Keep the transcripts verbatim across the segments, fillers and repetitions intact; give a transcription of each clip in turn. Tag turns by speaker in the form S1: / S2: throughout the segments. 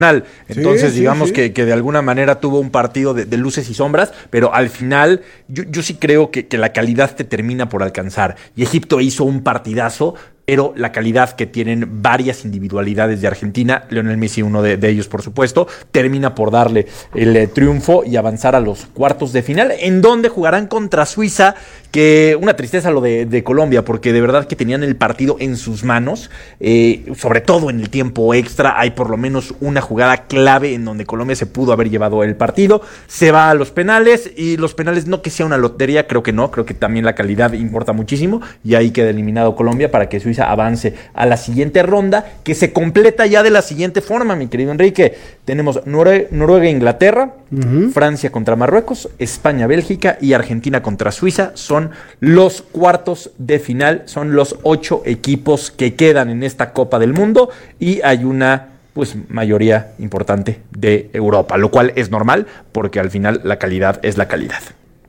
S1: Entonces,
S2: sí,
S1: digamos
S2: sí.
S1: Que, que de alguna manera tuvo un partido de, de luces y sombras, pero al final yo, yo sí creo que, que la calidad te termina por alcanzar. Y Egipto hizo un partidazo, pero la calidad que tienen varias individualidades de Argentina, Lionel Messi uno de, de ellos por supuesto, termina por darle el eh, triunfo y avanzar a los cuartos de final, en donde jugarán contra Suiza, que una tristeza lo de, de Colombia, porque de verdad que tenían el partido en sus manos, eh, sobre todo en el tiempo extra, hay por lo menos una jugada clave en donde Colombia se pudo haber llevado el partido, se va a los penales, y los penales no que sea una lotería, creo que no, creo que también la calidad importa muchísimo, y ahí queda eliminado Colombia para que Suiza avance a la siguiente ronda, que se completa ya de la siguiente forma, mi querido Enrique. Tenemos Norue- Noruega e Inglaterra, uh-huh. Francia contra Marruecos, España, Bélgica y Argentina contra Suiza. Son los cuartos de final, son los ocho equipos que quedan en esta Copa del Mundo, y hay una pues mayoría importante de Europa, lo cual es normal porque al final la calidad es la calidad.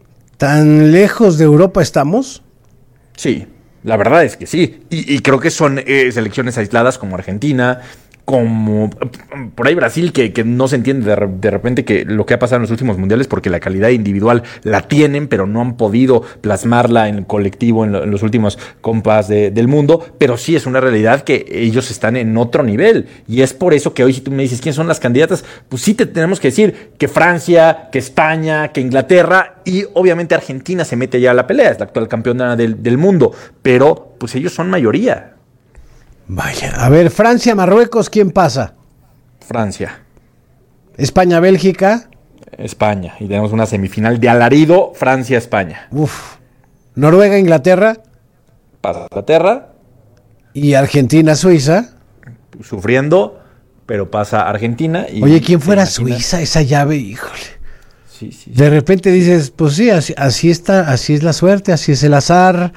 S2: ¿Tan lejos de Europa estamos?
S1: Sí. La verdad es que sí, y, y creo que son eh, selecciones aisladas como Argentina, como por ahí Brasil, que, que no se entiende de, de repente que lo que ha pasado en los últimos mundiales, porque la calidad individual la tienen, pero no han podido plasmarla en el colectivo en, lo, en los últimos compas de, del mundo, pero sí es una realidad que ellos están en otro nivel, y es por eso que hoy si tú me dices quiénes son las candidatas, pues sí te tenemos que decir que Francia, que España, que Inglaterra, y obviamente Argentina se mete ya a la pelea, es la actual campeona del, del mundo, pero pues ellos son mayoría.
S2: Vaya, a ver, Francia, Marruecos, ¿quién pasa?
S1: Francia.
S2: España, Bélgica.
S1: España, y tenemos una semifinal de alarido, Francia-España.
S2: Uf. Noruega, Inglaterra.
S1: Pasa Inglaterra.
S2: Y Argentina, Suiza.
S1: Sufriendo, pero pasa Argentina. Y
S2: Oye, ¿quién fuera Suiza esa llave? Híjole.
S1: Sí, sí, sí.
S2: De repente dices, pues sí, así, así está, así es la suerte, así es el azar.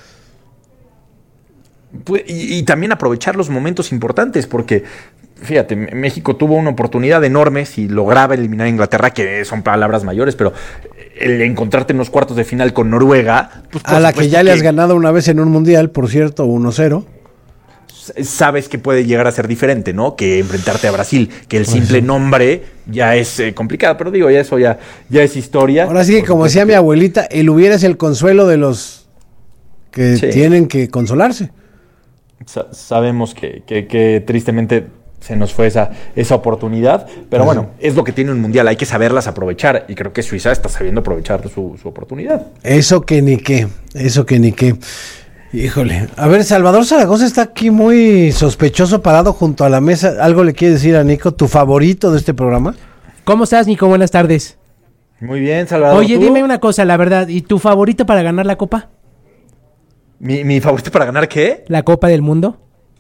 S1: Y, y también aprovechar los momentos importantes, porque fíjate, México tuvo una oportunidad enorme si lograba eliminar a Inglaterra, que son palabras mayores, pero el encontrarte en los cuartos de final con Noruega, pues
S2: a la que ya que le has ganado una vez en un mundial, por cierto, uno cero.
S1: Sabes que puede llegar a ser diferente, ¿no? Que enfrentarte a Brasil, que el simple nombre ya es eh, complicado, pero digo, ya eso ya, ya es historia.
S2: Ahora sí que, como decía mi abuelita, el hubiera es el consuelo de los que sí. tienen que consolarse.
S1: Sa- sabemos que, que, que tristemente se nos fue esa, esa oportunidad, pero bueno, es lo que tiene un mundial, hay que saberlas aprovechar, y creo que Suiza está sabiendo aprovechar su, su oportunidad.
S2: Eso que ni qué, eso que ni qué. Híjole, a ver, Salvador Zaragoza está aquí muy sospechoso parado junto a la mesa. ¿Algo le quiere decir a Nico, tu favorito de este programa?
S3: ¿Cómo estás, Nico? Buenas tardes.
S1: Muy bien, Salvador.
S3: Oye,
S1: ¿tú?
S3: dime una cosa, la verdad, ¿y tu favorito para ganar la Copa?
S1: ¿Mi, mi favorito para ganar qué?
S3: ¿La Copa del Mundo?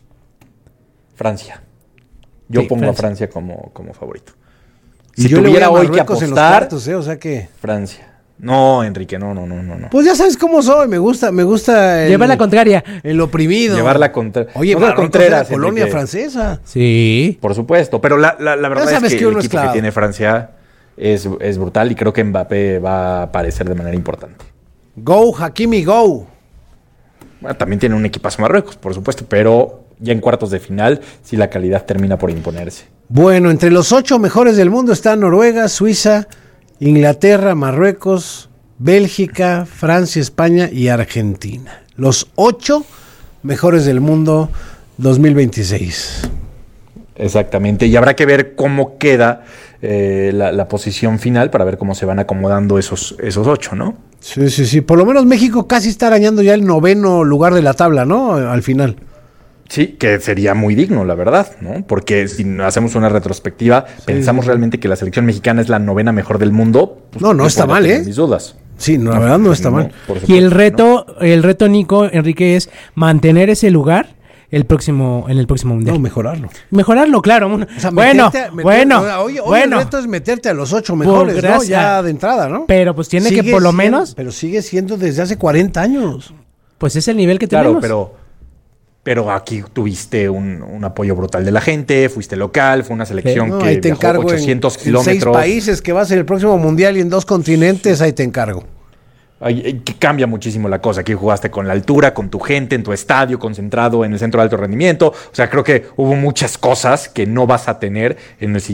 S1: Francia. Yo
S3: sí,
S1: pongo
S3: Francia.
S1: a Francia como, como favorito.
S2: Si yo tuviera hoy que apostar, en los cuartos, ¿eh? O sea que
S1: Francia. No, Enrique, no, no, no, no, no.
S2: Pues ya sabes cómo soy, me gusta, me gusta el,
S3: llevar la contraria,
S2: el oprimido.
S1: Llevar la contraria.
S2: Oye, no, Contreras, la colonia Enrique. Francesa.
S3: Sí,
S1: por supuesto, pero la, la, la verdad es que, que el equipo que tiene Francia es, es brutal, y creo que Mbappé va a aparecer de manera importante.
S2: Go, Hakimi, go.
S1: Bueno, también tiene un equipazo Marruecos, por supuesto, pero ya en cuartos de final sí la calidad termina por imponerse.
S2: Bueno, entre los ocho mejores del mundo están Noruega, Suiza, Inglaterra, Marruecos, Bélgica, Francia, España y Argentina. Los ocho mejores del mundo dos mil veintiséis.
S1: Exactamente, y habrá que ver cómo queda eh, la, la posición final para ver cómo se van acomodando esos, esos ocho, ¿no?
S2: Sí, sí, sí. Por lo menos México casi está arañando ya el noveno lugar de la tabla, ¿no? Al final.
S1: Sí, que sería muy digno, la verdad, ¿no? Porque si hacemos una retrospectiva, sí, pensamos sí. realmente que la selección mexicana es la novena mejor del mundo. Pues
S2: no, no está mal, ¿eh?
S1: Mis dudas.
S2: Sí, no, la verdad no está no, mal.
S3: Supuesto, y el reto, ¿no? el reto, Nico, Enrique, es mantener ese lugar el próximo, en el próximo mundial.
S2: No, mejorarlo.
S3: Mejorarlo, claro.
S2: O sea,
S3: bueno,
S2: meterte, meterte,
S3: bueno,
S2: hoy, hoy
S3: bueno.
S2: El reto es meterte a los ocho mejores, pues, ¿no? Ya de entrada, ¿no?
S3: Pero pues tiene
S2: sigue
S3: que por lo
S2: siendo,
S3: menos...
S2: Pero sigue siendo desde hace cuarenta años.
S3: Pues es el nivel que
S1: claro,
S3: tenemos.
S1: Pero, pero aquí tuviste un, un apoyo brutal de la gente, fuiste local, fue una selección
S2: no,
S1: que
S2: ahí te
S1: viajó
S2: encargo
S1: ochocientos
S2: en,
S1: kilómetros.
S2: En seis países, que va a ser el próximo mundial y en dos continentes, ahí te encargo.
S1: que cambia muchísimo la cosa. Aquí jugaste con la altura, con tu gente, en tu estadio, concentrado en el centro de alto rendimiento. O sea, creo que hubo muchas cosas que no vas a tener en el siguiente